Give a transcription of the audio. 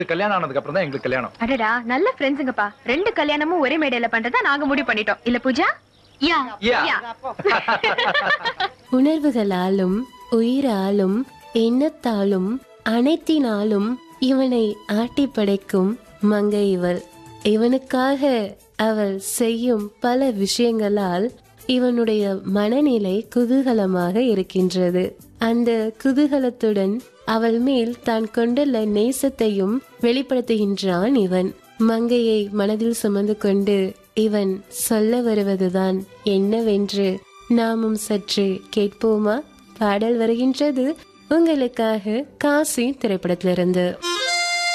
கல்யாணம் ஆனதுக்கு அப்புறம் தான் எங்களுக்கு கல்யாணம். அடடா, நல்ல ஃப்ரெண்ட்ஸுங்கப்பா. 2 கல்யாணமும் ஒரே மேடையில பண்றதா நாங்க முடிவு பண்ணிட்டோம். இல்ல பூஜா? யா. உணர்வுகளாலும் உயிராலும் எண்ணத்தாலும் அனைத்தினாலும் இவனை ஆட்டி படைக்கும் மங்கை இவள். இவனுக்காக அவள் செய்யும் பல விஷயங்களால் இவனுடைய மனநிலை குதூகலமாக இருக்கின்றது. அந்த குதூகலத்துடன் அவள் மேல் தான் கொண்டுள்ள நேசத்தையும் வெளிப்படுத்துகின்றான் இவன். மங்கையை மனதில் சுமந்து கொண்டு இவன் சொல்ல வருவதுதான் என்னவென்று நாமும் சற்று கேட்போமா? பாடல் வருகின்றது உங்களுக்காக காசி திரைப்படத்திலிருந்து.